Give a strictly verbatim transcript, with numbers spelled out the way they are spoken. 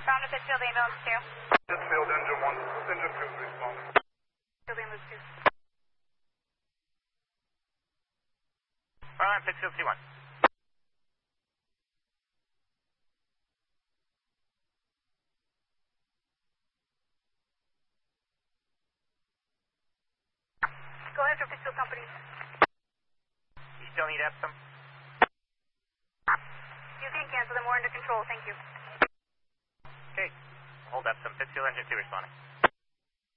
Ground to Pittsfield ambulance two. Pittsfield engine one, engine two is responding. Pittsfield ambulance two. Frontline Pittsfield C one. Go ahead for Pittsfield company. You still need Epsom? You can cancel them. We're under control. Thank you. Okay. Hold Epsom. Pittsfield engine two responding.